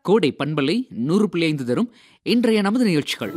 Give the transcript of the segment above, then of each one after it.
கோடை பண்பலை 100.5 தரும் இன்றைய நமது நிகழ்ச்சிகள்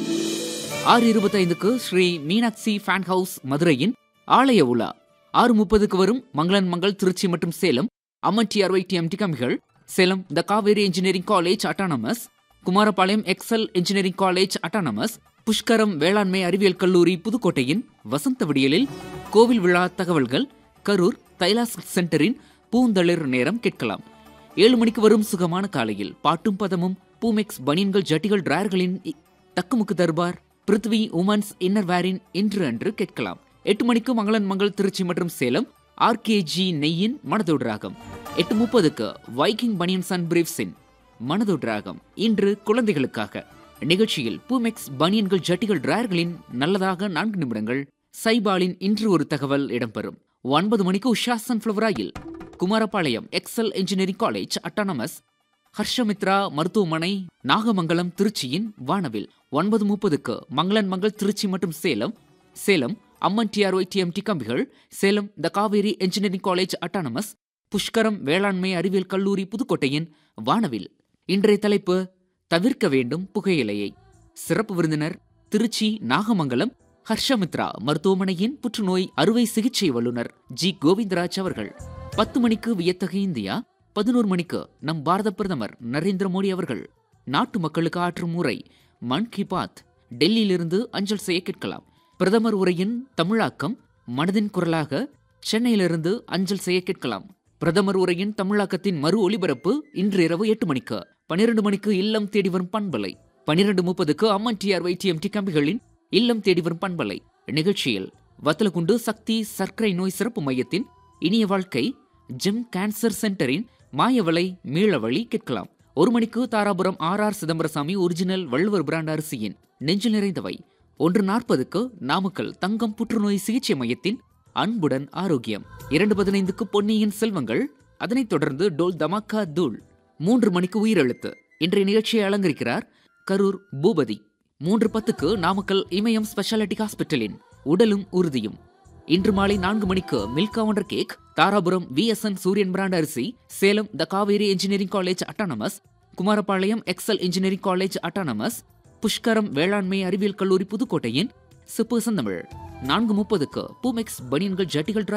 6:25க்கு ஸ்ரீ மீனாட்சி ஃபேன் ஹவுஸ் மதுரையின் ஆலய உலா, 6:30க்கு வரும் மங்களன் மங்கள் திருச்சி மற்றும் சேலம் அம்மன் TRYTMT கம்பிகள், சேலம் த Kaveri engineering college autonomous, Kumarapalayam XL engineering college autonomous, Pushkaram வேளாண்மை அறிவியல் கல்லூரி புதுக்கோட்டையின் வசந்த விடியலில் கோவில் விழா தகவல்கள், கரூர் தைலாஸ் சென்டரின் பூந்தளிர் நேரம் கேட்கலாம். 7 மணிக்கு வரும் சுகமான காலையில் பாட்டும் பதமும் பூமெக்ஸ் பனியன்கள் ஜட்டிகள் டிராயர்களின் தக்குமுக்கு தர்பார் பிருத்வி உமன்ஸ் இன்னர்வேரின் இன்று அன்று கேட்கலாம். 8 மணிக்கு மங்களன் மங்கள் திருச்சி மற்றும் சேலம் RKG நெய்யின் மனதோடு ராகம். 8:30க்கு வைக்கிங் பனியன்ஸ் அண்ட் பிரீஃப்ஸின் மனதோடு ராகம் இன்று குழந்தைகளுக்காக. நிகழ்ச்சியில் பூமெக்ஸ் பனியன்கள் ஜட்டிகள் டிராயர்களின் நல்லதாக 4 நிமிடங்கள், சைபாலின் இன்று ஒரு தகவல் இடம்பெறும். 9 மணிக்கு Usha sunflower oil, Kumarapalayam XL engineering college autonomous, Harshamitra மருத்துவமனை நாகமங்கலம் திருச்சியின் வானவில். 9:30க்கு மங்களன் மங்கள் திருச்சி மற்றும் சேலம் அம்மன் TRYTMT கம்பிகள், சேலம் த Kaveri engineering college autonomous, Pushkaram வேளாண்மை அறிவியல் கல்லூரி புதுக்கோட்டையின் வானவில். இன்றைய தலைப்பு தவிர்க்க வேண்டும் புகையிலையை. சிறப்பு விருந்தினர் திருச்சி நாகமங்கலம் ஹர்ஷமித்ரா மருத்துவமனையின் புற்றுநோய் அறுவை சிகிச்சை வல்லுநர் G கோவிந்தராஜ் அவர்கள். 10 மணிக்கு வியத்தகு இந்தியா, 11 மணிக்கு நம் பாரத பிரதமர் நரேந்திர மோடி அவர்கள் நாட்டு மக்களுக்கு ஆற்றும் உரை மன் கி பாத் டெல்லியிலிருந்து அஞ்சல் செய்ய கேட்கலாம். பிரதமர் உரையின் தமிழாக்கம் மனதின் குரலாக சென்னையிலிருந்து அஞ்சல் செய்ய கேட்கலாம். பிரதமர் உரையின் தமிழாக்கத்தின் மறு ஒலிபரப்பு இன்று இரவு 8 மணிக்கு. 12 மணிக்கு இல்லம் தேடி வரும் பண்பலை. 12:30க்கு அம்மன் TRYTMT கம்பிகளின் இல்லம் தேடி வரும் பண்பலை நிகழ்ச்சியில் வத்தலகுண்டு சக்தி சர்க்கரை நோய் சிறப்பு மையத்தின் இனிய வாழ்க்கை ஜெம் கேன்சர் சென்டரின் மாயவளை மீளவழி கேட்கலாம். 1 மணிக்கு Dharapuram RR Chidambarasamy original Valluvar brand அரிசியின் நெஞ்சில் நிறைந்தவை. 1:40க்கு நாமக்கல் தங்கம் புற்றுநோய் சிகிச்சை மையத்தின் அன்புடன் ஆரோக்கியம். 2:15க்கு பொன்னியின் செல்வங்கள், அதனைத் தொடர்ந்து டோல் தமாக்கா தூள். 3 மணிக்கு உயிரெழுத்து. இன்றைய நிகழ்ச்சியை அலங்கரிக்கிறார் கரூர் பூபதி. 3:10க்கு நாமக்கல் இமயம் ஸ்பெஷாலிட்டி ஹாஸ்பிட்டலின் உடலும் உறுதியும். இன்று மாலை 4 மணிக்கு Milkha wonder cake, Dharapuram VSN சூரியன் பிராண்ட் அரிசி, சேலம் த Kaveri engineering college autonomous, Kumarapalayam XL engineering college autonomous, Pushkaram வேளாண்மை அறிவியல் கல்லூரி புதுக்கோட்டையின் சிப்பு சந்தமிழ். 4:30க்கு பூமெக்ஸ் பனியன்கள் ஜட்டிகள்